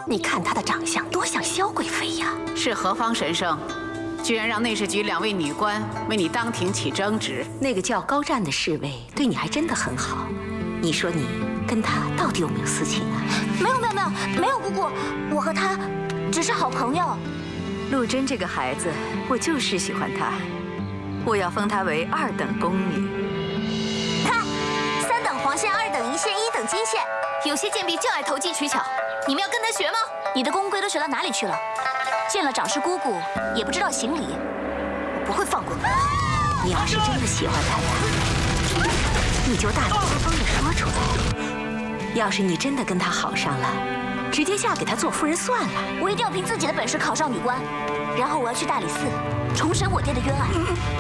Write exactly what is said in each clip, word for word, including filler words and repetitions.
你看她的长相多像萧贵妃呀！ 是何方神圣，居然让内侍局两位女官为你当庭起争执？ 那个叫高湛的侍卫对你还真的很好。你说你跟他到底有没有私情啊？ 没有没有没有没有，姑姑，我和他只是好朋友。 陆贞这个孩子，我就是喜欢她，我要封她为二等宫女。 看，三等黄线，二等银线，一等金线。有些贱婢就爱投机取巧，你们要跟他学吗？你的宫规都学到哪里去了？见了长师姑姑也不知道行礼，我不会放过你。 你要是真的喜欢他呀，你就大大方方的说出来。要是你真的跟他好上了，直接嫁给他做夫人算了。 我一定要凭自己的本事考上女官，然后我要去大理寺重审我爹的冤案。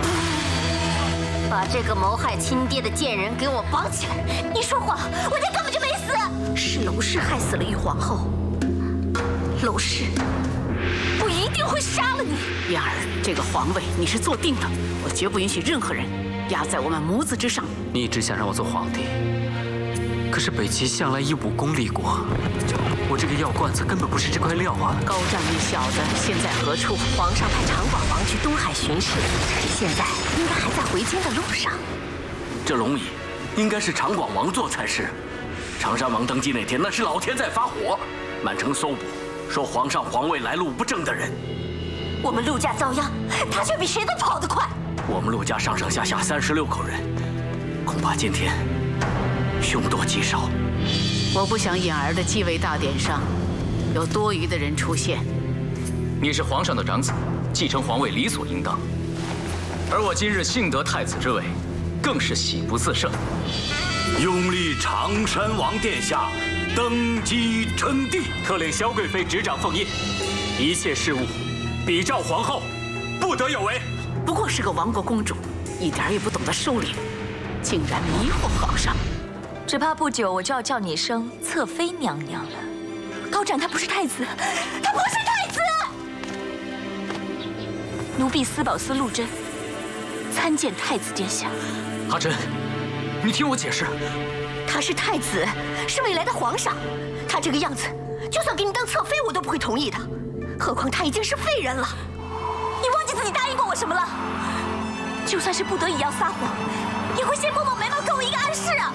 把这个谋害亲爹的贱人给我绑起来！ 你说谎，我爹根本就没死。 是娄氏害死了玉皇后，娄氏， 我一定会杀了你。 燕儿，这个皇位你是坐定的，我绝不允许任何人压在我们母子之上。 你只想让我做皇帝，可是北齐向来以武功立国，我这个药罐子根本不是这块料啊！ 高湛那小子现在何处？ 皇上派长广王去东海巡视，现在应该还在回京的路上。 这龙椅应该是长广王座才是。长山王登基那天，那是老天在发火，满城搜捕，说皇上皇位来路不正的人。 我们陆家遭殃，他却比谁都跑得快。 我们陆家上上下下三十六口人，恐怕今天凶多吉少。 我不想颖儿的继位大典上有多余的人出现。 你是皇上的长子，继承皇位理所应当，而我今日幸得太子之位，更是喜不自胜。 拥立长山王殿下登基称帝， 特令萧贵妃执掌凤印，一切事务比照皇后，不得有违。 不过是个亡国公主，一点也不懂得收敛，竟然迷惑皇上。 只怕不久我就要叫你一声侧妃娘娘了。 高湛他不是太子，他不是太子。奴婢司宝司陆贞参见太子殿下。 阿珍，你听我解释。 他是太子，是未来的皇上。他这个样子，就算给你当侧妃，我都不会同意的。何况他已经是废人了。你忘记自己答应过我什么了？就算是不得已要撒谎，也会先摸摸眉毛，给我一个暗示啊！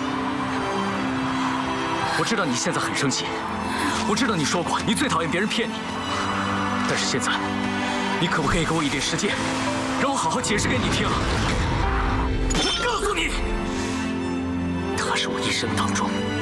我知道你现在很生气，我知道你说过你最讨厌别人骗你，但是现在，你可不可以给我一点时间，让我好好解释给你听啊？我告诉你，他是我一生当中